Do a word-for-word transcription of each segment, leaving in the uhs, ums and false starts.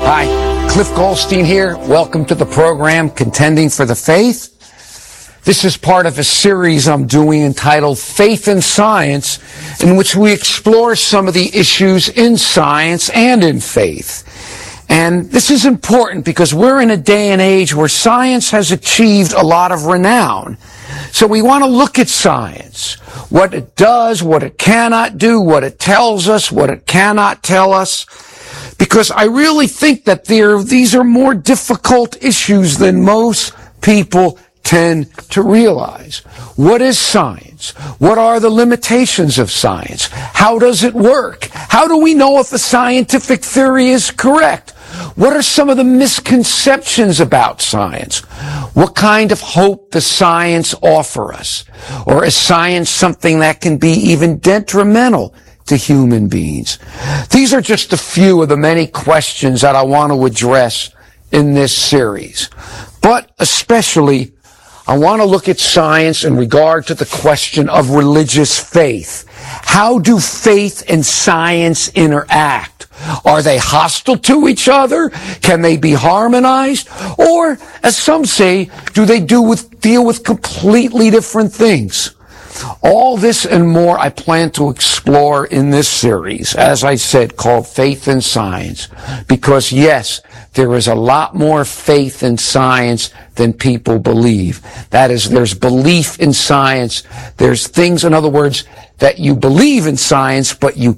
Hi, Cliff Goldstein here. Welcome to the program, Contending for the Faith. This is part of a series I'm doing entitled Faith in Science, in which we explore some of the issues in science and in faith. And this is important because we're in a day and age where science has achieved a lot of renown. So we want to look at science, what it does, what it cannot do, what it tells us, what it cannot tell us. Because I really think that there, these are more difficult issues than most people tend to realize. What is science? What are the limitations of science? How does it work? How do we know if a scientific theory is correct? What are some of the misconceptions about science? What kind of hope does science offer us? Or is science something that can be even detrimental to human beings? These are just a few of the many questions that I want to address in this series. But especially, I want to look at science in regard to the question of religious faith. How do faith and science interact? Are they hostile to each other? Can they be harmonized? Or, as some say, do they do with, deal with completely different things? All this and more I plan to explore in this series, as I said, called Faith in Science. Because yes, there is a lot more faith in science than people believe. That is, there's belief in science. There's things, in other words, that you believe in science, but you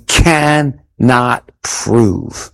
cannot prove.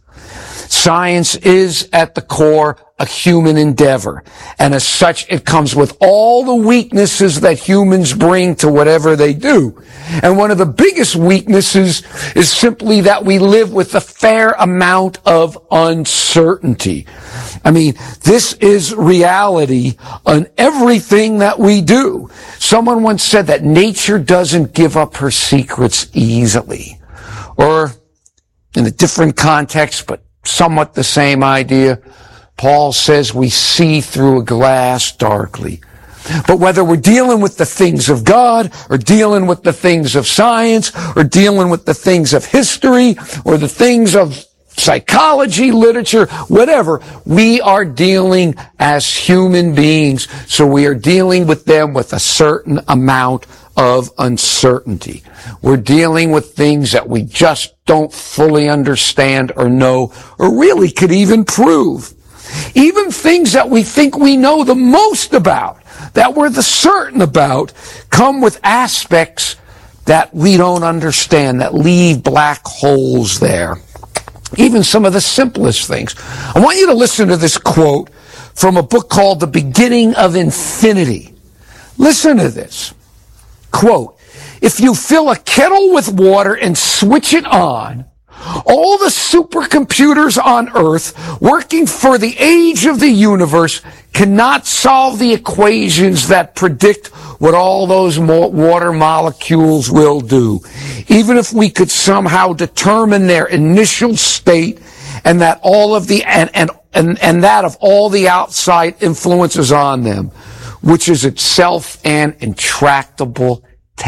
Science is, at the core, a human endeavor. And as such, it comes with all the weaknesses that humans bring to whatever they do. And one of the biggest weaknesses is simply that we live with a fair amount of uncertainty. I mean, this is reality on everything that we do. Someone once said that nature doesn't give up her secrets easily. Or, in a different context, but somewhat the same idea, Paul says we see through a glass darkly. But whether we're dealing with the things of God, or dealing with the things of science, or dealing with the things of history, or the things of psychology, literature, whatever, we are dealing as human beings, so we are dealing with them with a certain amount of uncertainty. We're dealing with things that we just don't fully understand or know, or really could even prove. Even things that we think we know the most about, that we're the certain about, come with aspects that we don't understand, that leave black holes there. Even some of the simplest things. I want you to listen to this quote from a book called The Beginning of Infinity. Listen to this. Quote, if you fill a kettle with water and switch it on, all the supercomputers on Earth working for the age of the universe cannot solve the equations that predict what all those mo- water molecules will do. Even if we could somehow determine their initial state and that all of the and and and, and that of all the outside influences on them, which is itself an intractable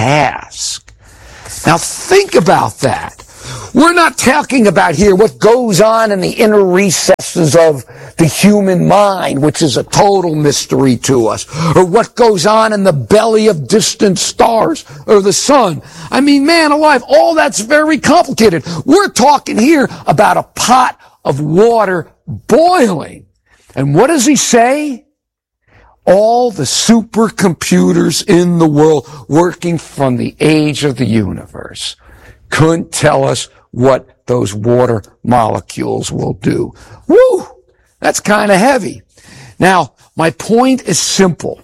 task. Now think about that. We're not talking about here what goes on in the inner recesses of the human mind, which is a total mystery to us, or what goes on in the belly of distant stars or the sun. I mean, man alive, all that's very complicated. We're talking here about a pot of water boiling. And what does he say? All the supercomputers in the world working from the age of the universe couldn't tell us what those water molecules will do. Woo! That's kind of heavy. Now, my point is simple.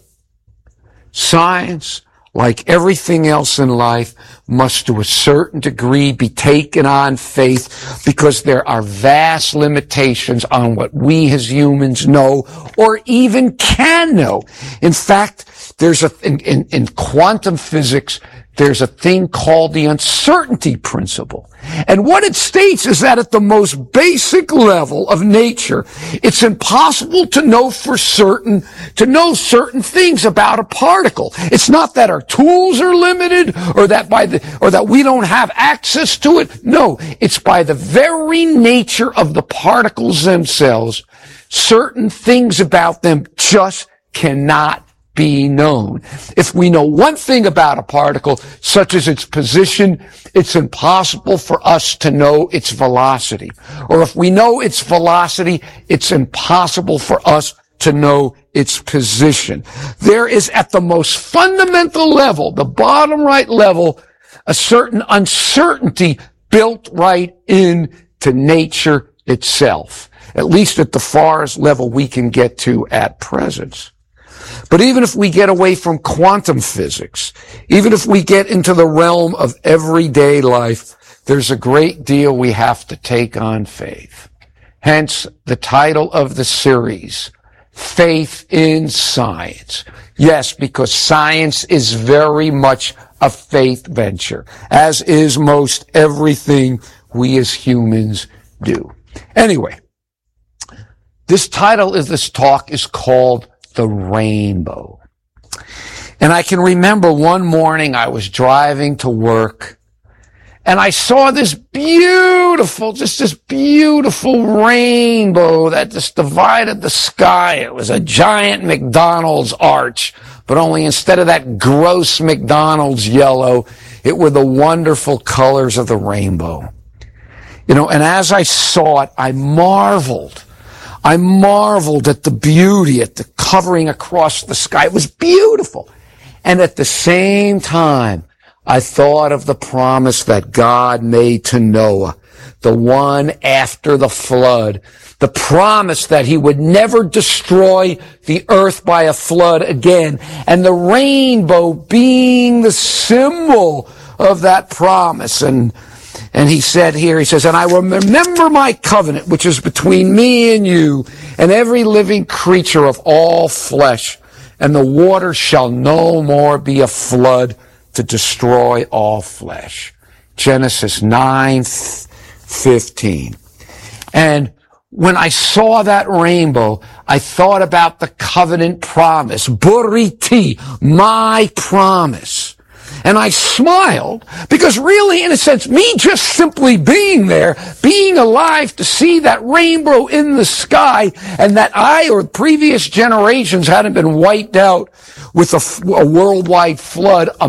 Science, like everything else in life, must to a certain degree be taken on faith because there are vast limitations on what we as humans know or even can know. In fact, there's a, in, in, in quantum physics, there's a thing called the uncertainty principle. And what it states is that at the most basic level of nature, it's impossible to know for certain, to know certain things about a particle. It's not that our tools are limited or that by the, or that we don't have access to it. No, it's by the very nature of the particles themselves. Certain things about them just cannot be known. If we know one thing about a particle, such as its position, it's impossible for us to know its velocity. Or if we know its velocity, it's impossible for us to know its position. There is at the most fundamental level, the bottom right level, a certain uncertainty built right into nature itself, at least at the farthest level we can get to at present. But even if we get away from quantum physics, even if we get into the realm of everyday life, there's a great deal we have to take on faith. Hence the title of the series, Faith in Science. Yes, because science is very much a faith venture, as is most everything we as humans do. Anyway, this title of this talk is called The Rainbow. And I can remember one morning I was driving to work and I saw this beautiful, just this beautiful rainbow that just divided the sky. It was a giant McDonald's arch, but only instead of that gross McDonald's yellow, it were the wonderful colors of the rainbow. You know, and as I saw it, I marveled. I marveled at the beauty, at the covering across the sky. It was beautiful. And at the same time, I thought of the promise that God made to Noah, the one after the flood, the promise that he would never destroy the earth by a flood again, and the rainbow being the symbol of that promise. And And he said here, he says, and I will remember my covenant, which is between me and you and every living creature of all flesh, and the water shall no more be a flood to destroy all flesh. Genesis nine fifteen. And when I saw that rainbow, I thought about the covenant promise, Buriti, my promise. And I smiled because really, in a sense, me just simply being there, being alive to see that rainbow in the sky, and that I or previous generations hadn't been wiped out with a, a worldwide flood, a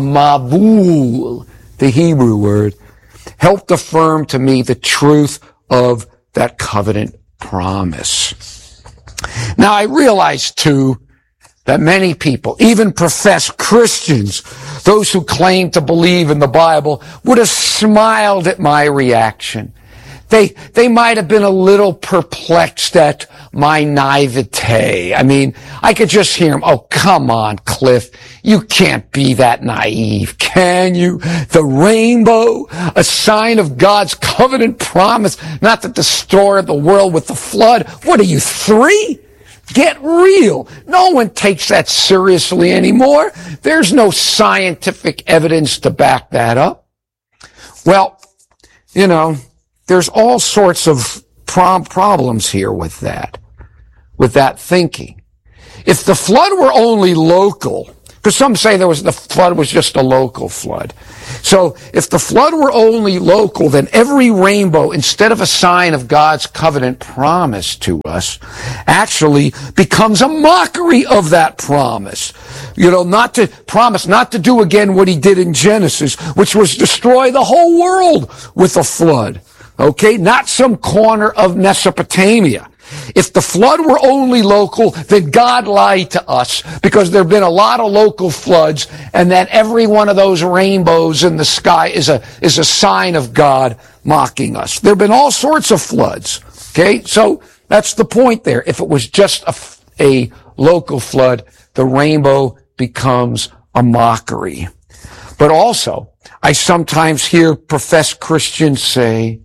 mabul, the Hebrew word, helped affirm to me the truth of that covenant promise. Now, I realize, too, that many people, even professed Christians, those who claim to believe in the Bible, would have smiled at my reaction. They, they might have been a little perplexed at my naivete. I mean, I could just hear them, oh, come on, Cliff. You can't be that naive, can you? The rainbow, a sign of God's covenant promise not to destroy the world with the flood. What are you, three? Get real. No one takes that seriously anymore. There's no scientific evidence to back that up. Well, you know, there's all sorts of prom- problems here with that, with that thinking. If the flood were only local, because some say there was the flood was just a local flood. So if the flood were only local, then every rainbow, instead of a sign of God's covenant promise to us, actually becomes a mockery of that promise. You know, not to promise, not to do again what he did in Genesis, which was destroy the whole world with a flood. Okay? Not some corner of Mesopotamia. If the flood were only local, then God lied to us, because there have been a lot of local floods, and that every one of those rainbows in the sky is a is a sign of God mocking us. There have been all sorts of floods. Okay, so that's the point there. If it was just a, a local flood, the rainbow becomes a mockery. But also, I sometimes hear professed Christians say,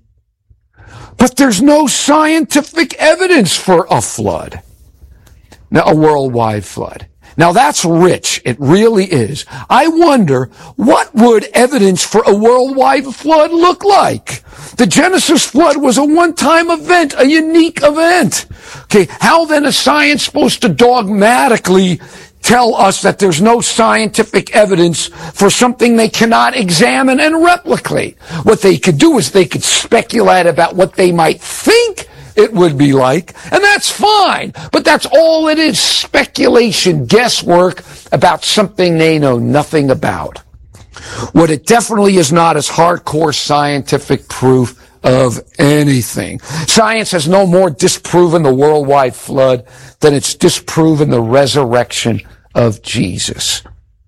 but there's no scientific evidence for a flood, now, a worldwide flood. Now that's rich. It really is. I wonder, what would evidence for a worldwide flood look like? The Genesis flood was a one-time event, a unique event. Okay, how then is science supposed to dogmatically tell us that there's no scientific evidence for something they cannot examine and replicate. What they could do is they could speculate about what they might think it would be like, and that's fine. But that's all it is, speculation, guesswork about something they know nothing about. What it definitely is not is hardcore scientific proof of anything. Science has no more disproven the worldwide flood than it's disproven the resurrection of Jesus.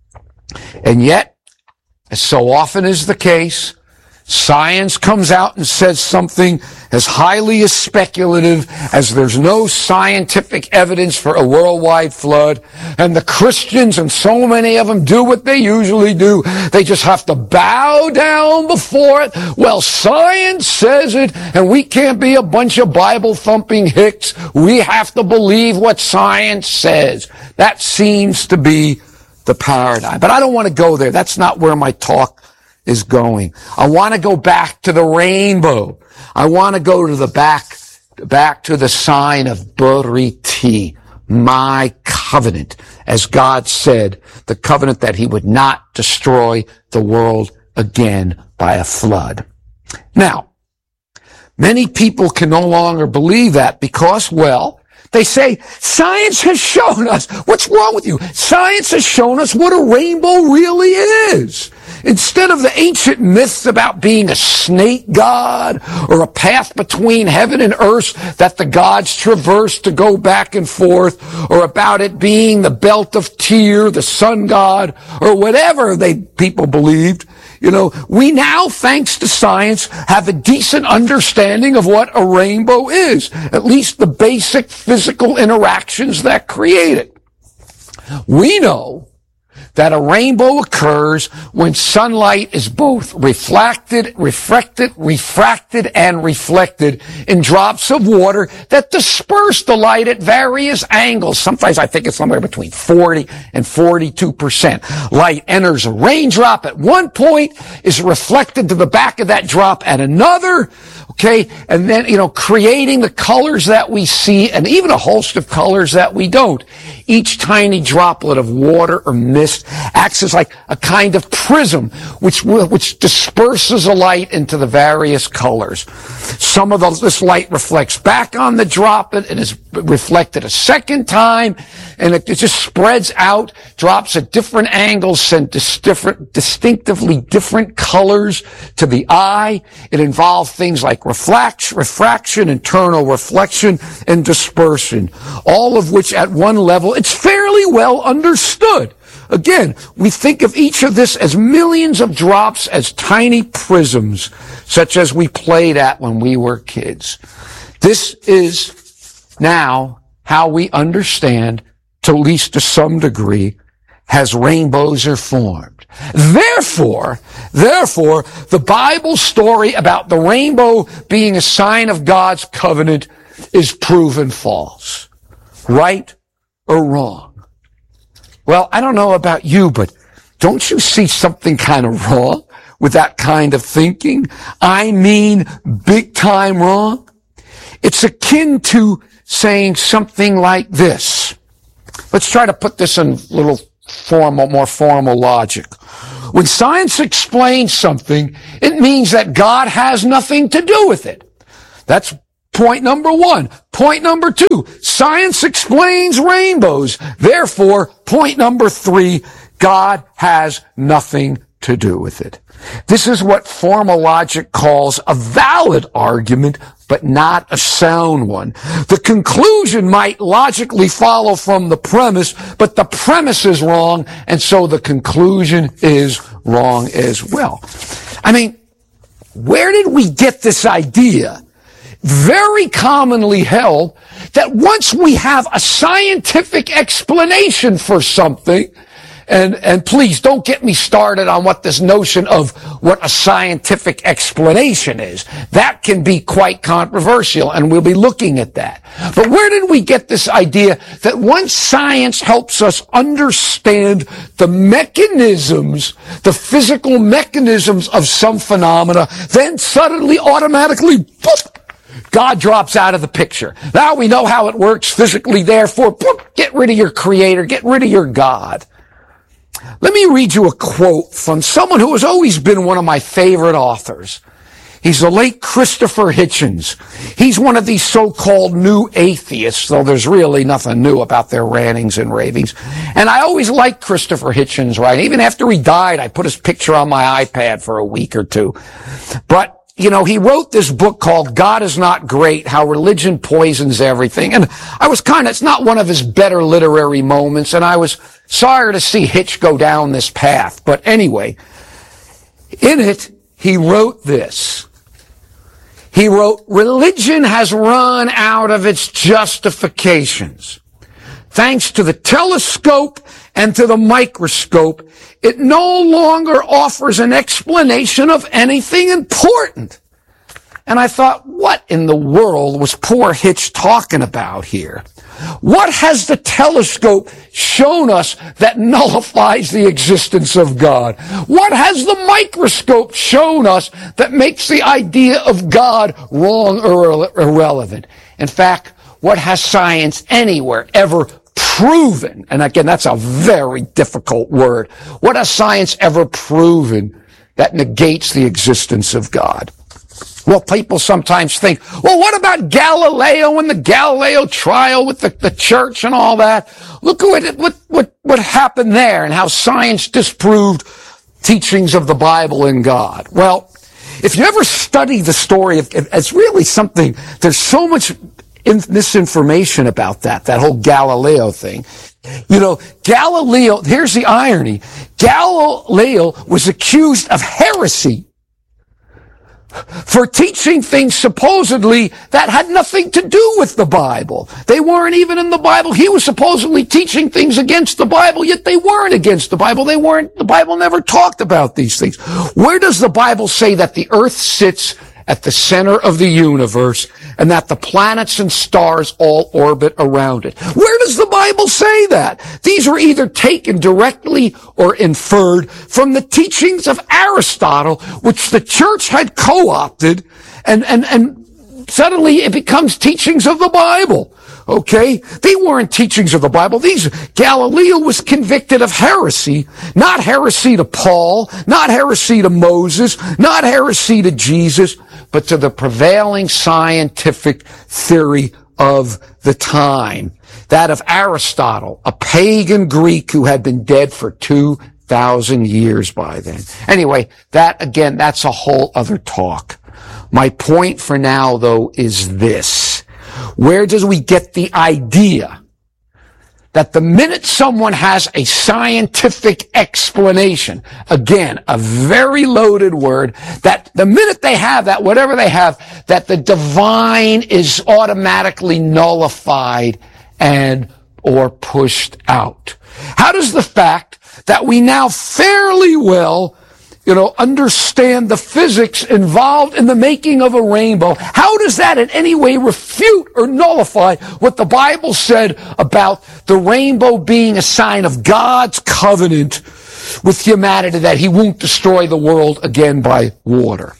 And yet, as so often is the case, science comes out and says something as highly as speculative as there's no scientific evidence for a worldwide flood, and the Christians, and so many of them, do what they usually do. They just have to bow down before it. Well, science says it, and we can't be a bunch of Bible-thumping hicks. We have to believe what science says. That seems to be the paradigm. But I don't want to go there. That's not where my talk is going. I want to go back to the rainbow. I want to go to the back, back to the sign of Beriti, my covenant, as God said, the covenant that he would not destroy the world again by a flood. Now, many people can no longer believe that because, well, they say, science has shown us. What's wrong with you? Science has shown us what a rainbow really is. Instead of the ancient myths about being a snake god or a path between heaven and earth that the gods traverse to go back and forth, or about it being the belt of Tyr, the sun god, or whatever they people believed, you know, we now, thanks to science, have a decent understanding of what a rainbow is, at least the basic physical interactions that create it. We know that a rainbow occurs when sunlight is both reflected, refracted, refracted, and reflected in drops of water that disperse the light at various angles. Sometimes I think it's somewhere between forty and forty-two percent. Light enters a raindrop at one point, is reflected to the back of that drop at another, okay, and then, you know, creating the colors that we see, and even a host of colors that we don't. Each tiny droplet of water or mist acts as like a kind of prism which which disperses a light into the various colors. Some of the, this light reflects back on the droplet and is reflected a second time, and it, it just spreads out, drops at different angles, send dis- different, distinctively different colors to the eye. It involves things like reflection, refraction, internal reflection, and dispersion, all of which at one level it's fairly well understood. Again, we think of each of this as millions of drops, as tiny prisms, such as we played at when we were kids. This is now how we understand, to at least to some degree, as rainbows are formed. Therefore, therefore, the Bible story about the rainbow being a sign of God's covenant is proven false. Right or wrong? Well, I don't know about you, but don't you see something kind of wrong with that kind of thinking? I mean, big time wrong. It's akin to saying something like this. Let's try to put this in a little formal, more formal logic. When science explains something, it means that God has nothing to do with it. That's point number one. Point number two, science explains rainbows. Therefore, point number three, God has nothing to do with it. This is what formal logic calls a valid argument, but not a sound one. The conclusion might logically follow from the premise, but the premise is wrong, and so the conclusion is wrong as well. I mean, where did we get this idea, very commonly held, that once we have a scientific explanation for something, and, and please don't get me started on what this notion of what a scientific explanation is. That can be quite controversial, and we'll be looking at that. But where did we get this idea that once science helps us understand the mechanisms, the physical mechanisms of some phenomena, then suddenly, automatically, boop, God drops out of the picture. Now we know how it works physically, therefore, get rid of your creator, get rid of your God. Let me read you a quote from someone who has always been one of my favorite authors. He's the late Christopher Hitchens. He's one of these so-called new atheists, though there's really nothing new about their rantings and ravings. And I always liked Christopher Hitchens, right? Even after he died, I put his picture on my iPad for a week or two. But, you know, he wrote this book called God is Not Great, How Religion Poisons Everything. And I was kind of, it's not one of his better literary moments, and I was sorry to see Hitch go down this path. But anyway, in it, he wrote this. He wrote, religion has run out of its justifications. Thanks to the telescope and to the microscope, it no longer offers an explanation of anything important. And I thought, what in the world was poor Hitch talking about here? What has the telescope shown us that nullifies the existence of God? What has the microscope shown us that makes the idea of God wrong or irrelevant? In fact, what has science anywhere ever proven? And again, that's a very difficult word. What has science ever proven that negates the existence of God? Well, people sometimes think, well, what about Galileo and the Galileo trial with the, the church and all that? Look at what, what, what happened there and how science disproved teachings of the Bible and God. Well, if you ever study the story of, it's really something, there's so much in, misinformation about that, that whole Galileo thing. You know, Galileo, here's the irony. Galileo was accused of heresy for teaching things supposedly that had nothing to do with the Bible. They weren't even in the Bible. He was supposedly teaching things against the Bible, yet they weren't against the Bible. They weren't, the Bible never talked about these things. Where does the Bible say that the earth sits at the center of the universe and that the planets and stars all orbit around it? Where does the Bible say that? These were either taken directly or inferred from the teachings of Aristotle, which the church had co-opted, and, and, and suddenly it becomes teachings of the Bible. Okay? They weren't teachings of the Bible. These, Galileo was convicted of heresy, not heresy to Paul, not heresy to Moses, not heresy to Jesus, but to the prevailing scientific theory of the time. That of Aristotle, a pagan Greek who had been dead for two thousand years by then. Anyway, that again, that's a whole other talk. My point for now, though, is this. Where does we get the idea that the minute someone has a scientific explanation, again, a very loaded word, that the minute they have that, whatever they have, that the divine is automatically nullified and or pushed out? How does the fact that we now fairly well you know, understand the physics involved in the making of a rainbow, how does that in any way refute or nullify what the Bible said about the rainbow being a sign of God's covenant with humanity, that he won't destroy the world again by water?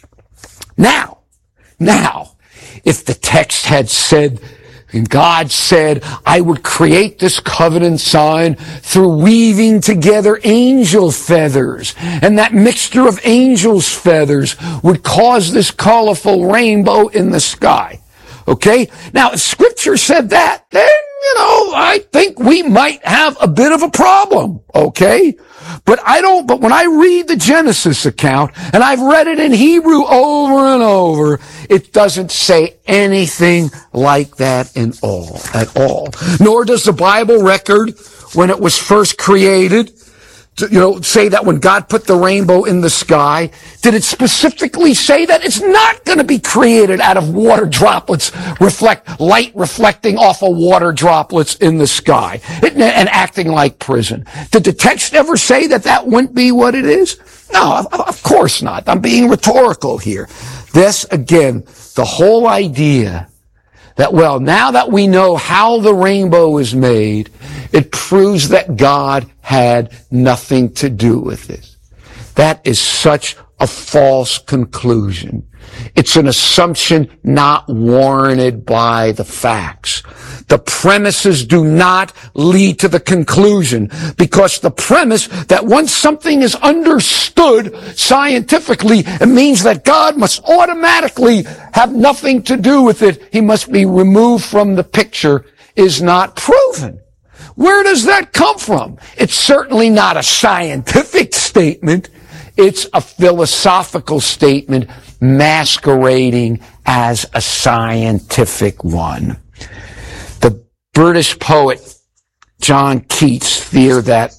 Now, now, if the text had said, and God said, I would create this covenant sign through weaving together angel feathers, and that mixture of angels' feathers would cause this colorful rainbow in the sky. Okay? Now, if Scripture said that, then, you know, I think we might have a bit of a problem. Okay? But I don't, but when I read the Genesis account, and I've read it in Hebrew over and over, it doesn't say anything like that in all, at all. Nor does the Bible record, when it was first created, to, you know, say that when God put the rainbow in the sky, did it specifically say that it's not going to be created out of water droplets, reflect, light reflecting off of water droplets in the sky, it, and acting like prison? Did the text ever say that that wouldn't be what it is? No, of, of course not. I'm being rhetorical here. This, again, the whole idea that, well, now that we know how the rainbow is made, it proves that God had nothing to do with it. That is such a false conclusion. It's an assumption not warranted by the facts. The premises do not lead to the conclusion, because the premise that once something is understood scientifically, it means that God must automatically have nothing to do with it. He must be removed from the picture, is not proven. Where does that come from? It's certainly not a scientific statement. It's a philosophical statement masquerading as a scientific one. The British poet John Keats feared that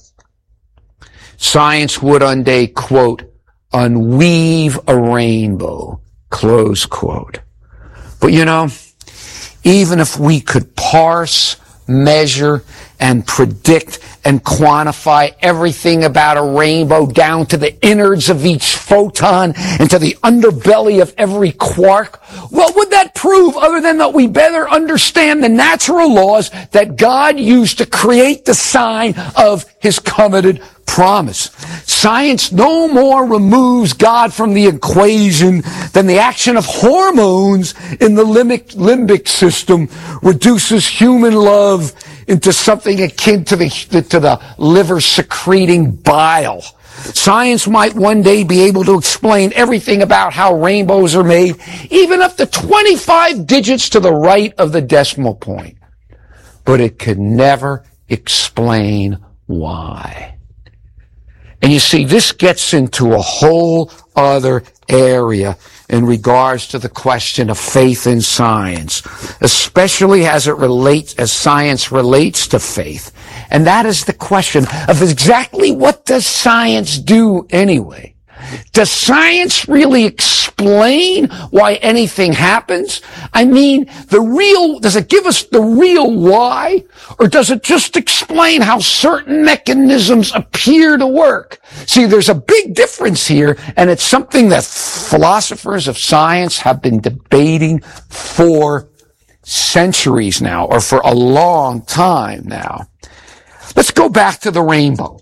science would one day, quote, unweave a rainbow, close quote. But you know, even if we could parse, measure, and predict and quantify everything about a rainbow down to the innards of each photon and to the underbelly of every quark, what would that prove other than that we better understand the natural laws that God used to create the sign of his coveted promise? Science no more removes God from the equation than the action of hormones in the limbic, limbic system reduces human love into something akin to the, to the liver secreting bile. Science might one day be able to explain everything about how rainbows are made, even up to twenty-five digits to the right of the decimal point. But it could never explain why. And you see, this gets into a whole other area in regards to the question of faith in science, especially as it relates, as science relates to faith. And that is the question of exactly what does science do anyway? Does science really explain why anything happens? I mean, the real, does it give us the real why? Or does it just explain how certain mechanisms appear to work? See, there's a big difference here, and it's something that philosophers of science have been debating for centuries now, or for a long time now. Let's go back to the rainbow.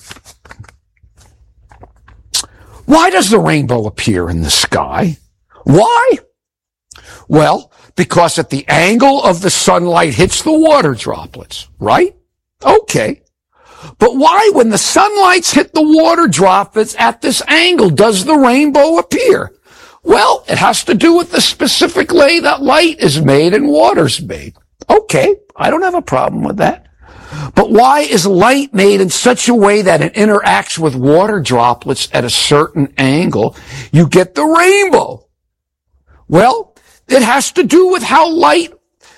Why does the rainbow appear in the sky? Why? Well, because at the angle of the sunlight hits the water droplets, right? Okay. But why, when the sunlights hit the water droplets at this angle, does the rainbow appear? Well, it has to do with the specific way that light is made and water's made. Okay, I don't have a problem with that. But why is light made in such a way that it interacts with water droplets at a certain angle? You get the rainbow. Well, it has to do with how light,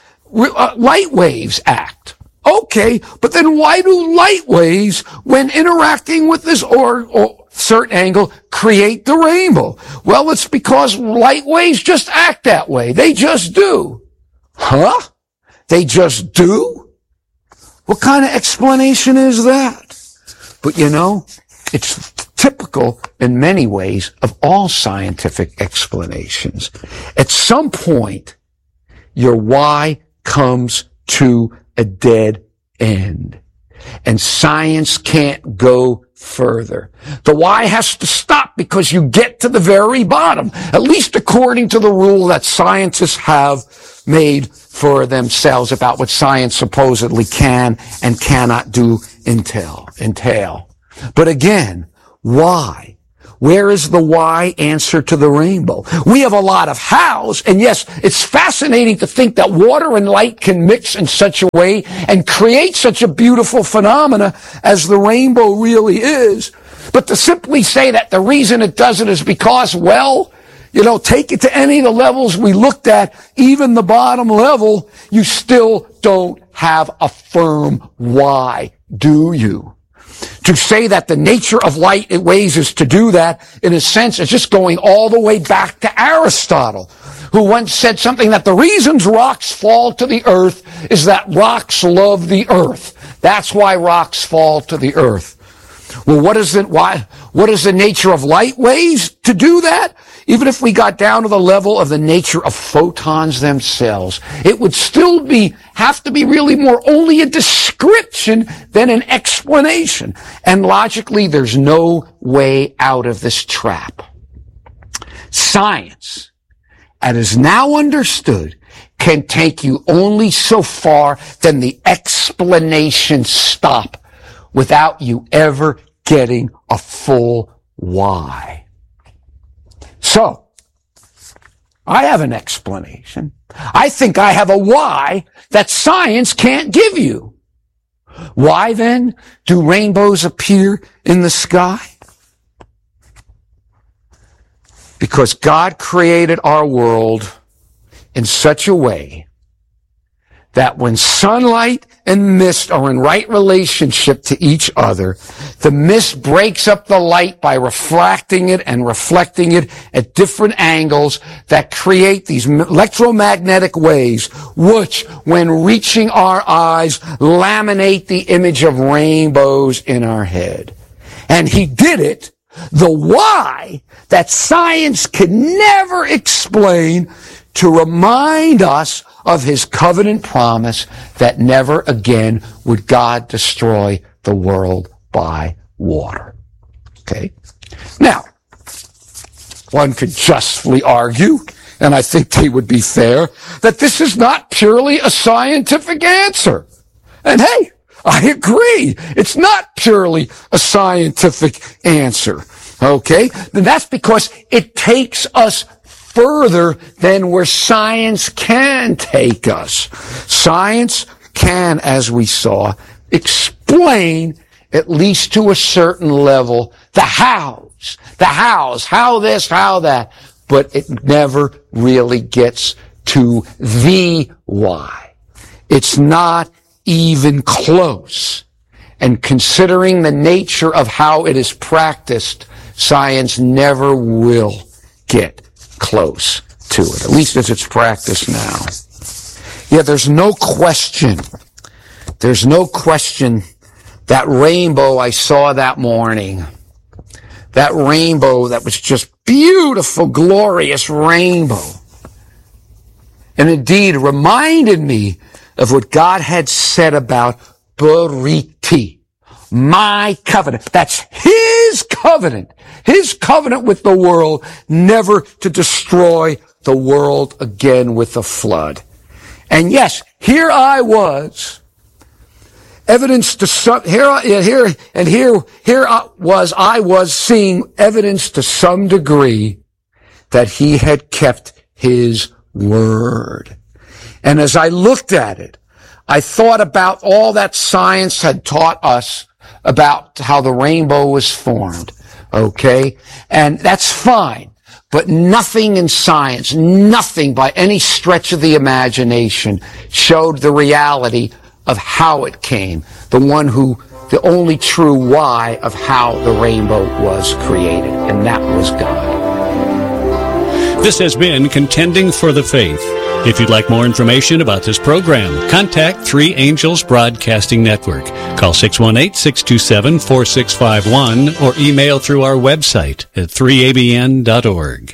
uh, light waves act. Okay, but then why do light waves, when interacting with this or, or certain angle, create the rainbow? Well, it's because light waves just act that way. They just do. Huh? They just do? What kind of explanation is that? But you know, it's typical in many ways of all scientific explanations. At some point, your why comes to a dead end. And science can't go further. The why has to stop because you get to the very bottom, at least according to the rule that scientists have made for themselves about what science supposedly can and cannot do entail. entail. But again, why? Where is the why answer to the rainbow? We have a lot of hows, and yes, it's fascinating to think that water and light can mix in such a way and create such a beautiful phenomena as the rainbow really is. But to simply say that the reason it does it is because, well, you know, take it to any of the levels we looked at, even the bottom level, you still don't have a firm why, do you? To say that the nature of light waves is to do that, in a sense, is just going all the way back to Aristotle, who once said something that the reasons rocks fall to the earth is that rocks love the earth. That's why rocks fall to the earth. Well, what is it? Why? What is the nature of light waves to do that? Even if we got down to the level of the nature of photons themselves, it would still be, have to be really more only a description than an explanation. And logically, there's no way out of this trap. Science and is now understood, can take you only so far, then the explanations stop without you ever getting a full why. So, I have an explanation. I think I have a why that science can't give you. Why then do rainbows appear in the sky? Because God created our world in such a way that when sunlight and mist are in right relationship to each other, the mist breaks up the light by refracting it and reflecting it at different angles that create these electromagnetic waves, which, when reaching our eyes, laminate the image of rainbows in our head. And he did it the why that science can never explain, to remind us of his covenant promise that never again would God destroy the world by water. Okay? Now, one could justly argue, and I think they would be fair, that this is not purely a scientific answer. And hey, I agree. It's not purely a scientific answer. Okay? And that's because it takes us further than where science can take us. Science can, as we saw, explain, at least to a certain level, the hows. The hows. How this, how that. But it never really gets to the why. It's not even close. And considering the nature of how it is practiced, science never will get close to it, at least as it's practiced now. Yeah, there's no question, there's no question that rainbow I saw that morning, that rainbow that was just beautiful, glorious rainbow, and indeed reminded me of what God had said about Beriti, my covenant. That's his covenant. His covenant with the world, never to destroy the world again with a flood. And yes, here I was, evidence to some, here, here, and here, here I was, I was seeing evidence to some degree that he had kept his word. And as I looked at it, I thought about all that science had taught us about how the rainbow was formed. Okay? And that's fine. But nothing in science, nothing by any stretch of the imagination showed the reality of how it came. The one who, the only true why of how the rainbow was created. And that was God. This has been Contending for the Faith. If you'd like more information about this program, contact Three Angels Broadcasting Network. Call six one eight, six two seven, four six five one or email through our website at three a b n dot org.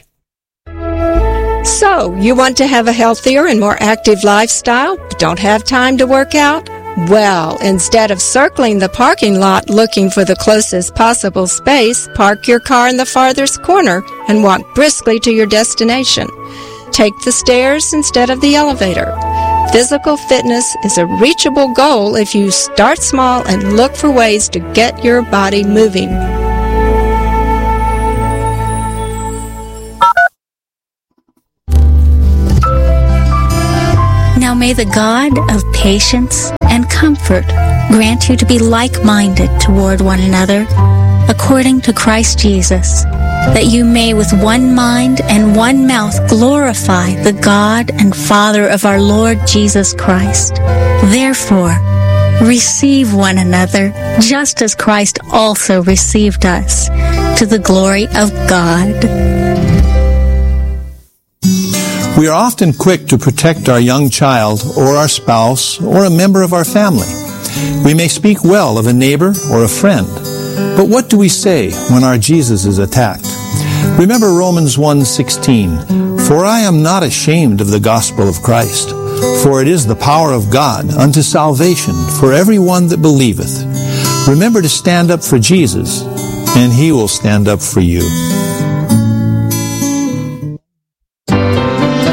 So, you want to have a healthier and more active lifestyle, but don't have time to work out? Well, instead of circling the parking lot looking for the closest possible space, park your car in the farthest corner and walk briskly to your destination. Take the stairs instead of the elevator. Physical fitness is a reachable goal if you start small and look for ways to get your body moving. Now may the God of patience and comfort grant you to be like-minded toward one another, according to Christ Jesus, that you may with one mind and one mouth glorify the God and Father of our Lord Jesus Christ. Therefore, receive one another, just as Christ also received us, to the glory of God. We are often quick to protect our young child or our spouse or a member of our family. We may speak well of a neighbor or a friend, but what do we say when our Jesus is attacked? Remember Romans one sixteen, "For I am not ashamed of the gospel of Christ, for it is the power of God unto salvation for every one that believeth." Remember to stand up for Jesus, and he will stand up for you.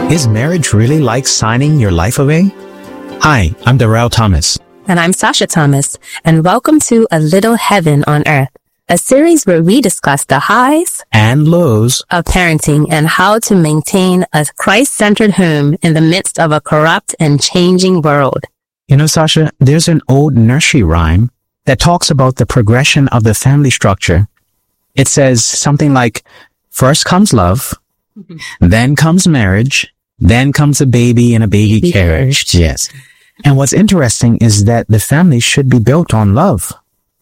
Is marriage really like signing your life away? Hi, I'm Darrell Thomas. And I'm Sasha Thomas, and welcome to A Little Heaven on Earth, a series where we discuss the highs and lows of parenting and how to maintain a Christ-centered home in the midst of a corrupt and changing world. You know, Sasha, there's an old nursery rhyme that talks about the progression of the family structure. It says something like, first comes love, then comes marriage, then comes a baby in a baby, baby carriage. carriage. Yes. And what's interesting is that the family should be built on love.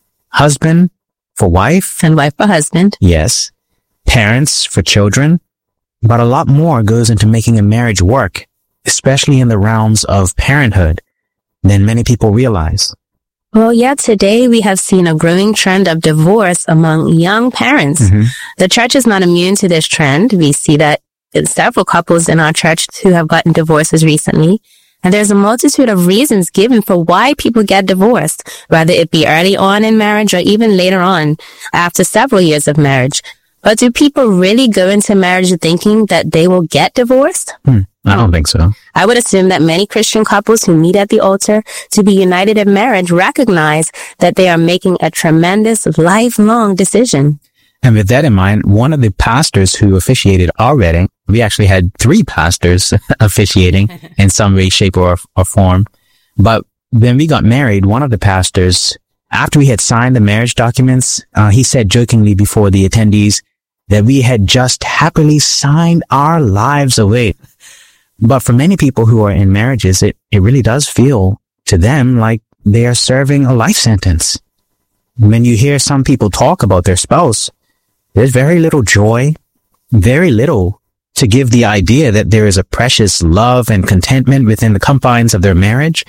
Husband for wife. And wife for husband. Yes. Parents for children. But a lot more goes into making a marriage work, especially in the realms of parenthood, than many people realize. Well, yeah, today we have seen a growing trend of divorce among young parents. Mm-hmm. The church is not immune to this trend. We see that in several couples in our church who have gotten divorces recently. And there's a multitude of reasons given for why people get divorced, whether it be early on in marriage or even later on after several years of marriage. But do people really go into marriage thinking that they will get divorced? Hmm. I don't think so. I would assume that many Christian couples who meet at the altar to be united in marriage recognize that they are making a tremendous lifelong decision. And with that in mind, one of the pastors who officiated our wedding, we actually had three pastors officiating in some way, shape, or, or form. But when we got married, one of the pastors, after we had signed the marriage documents, uh, he said jokingly before the attendees that we had just happily signed our lives away. But for many people who are in marriages, it, it really does feel to them like they are serving a life sentence. When you hear some people talk about their spouse, there's very little joy, very little to give the idea that there is a precious love and contentment within the confines of their marriage.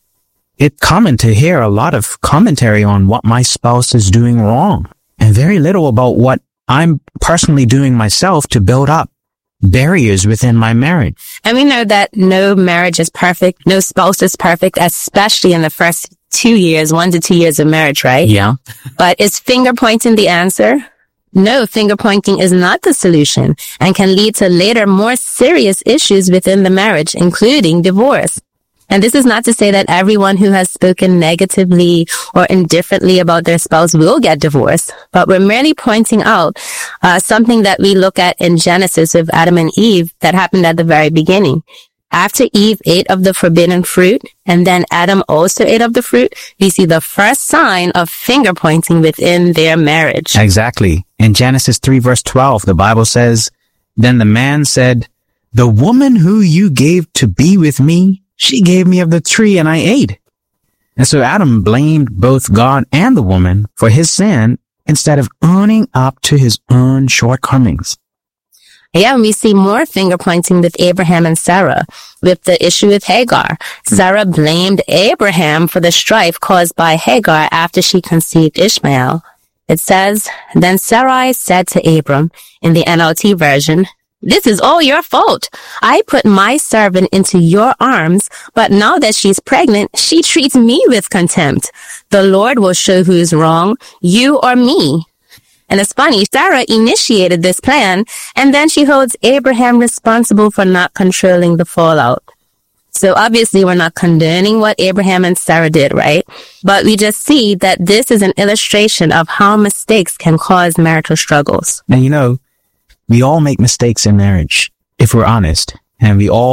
It's common to hear a lot of commentary on what my spouse is doing wrong, and very little about what I'm personally doing myself to build up barriers within my marriage. And we know that no marriage is perfect, no spouse is perfect, especially in the first two years, one to two years of marriage, right? Yeah. But is finger pointing the answer? No, finger pointing is not the solution and can lead to later more serious issues within the marriage, including divorce. And this is not to say that everyone who has spoken negatively or indifferently about their spouse will get divorced, but we're merely pointing out uh, something that we look at in Genesis with Adam and Eve that happened at the very beginning. After Eve ate of the forbidden fruit, and then Adam also ate of the fruit, we see the first sign of finger pointing within their marriage. Exactly. In Genesis three verse twelve, the Bible says, then the man said, the woman who you gave to be with me, she gave me of the tree and I ate. And so Adam blamed both God and the woman for his sin instead of owning up to his own shortcomings. Yeah, we see more finger pointing with Abraham and Sarah with the issue with Hagar. Sarah blamed Abraham for the strife caused by Hagar after she conceived Ishmael. It says, then Sarai said to Abram in the N L T version, this is all your fault. I put my servant into your arms, but now that she's pregnant, she treats me with contempt. The Lord will show who's wrong, you or me. And it's funny, Sarah initiated this plan, and then she holds Abraham responsible for not controlling the fallout. So obviously we're not condoning what Abraham and Sarah did, right? But we just see that this is an illustration of how mistakes can cause marital struggles. And you know, we all make mistakes in marriage, if we're honest, and we all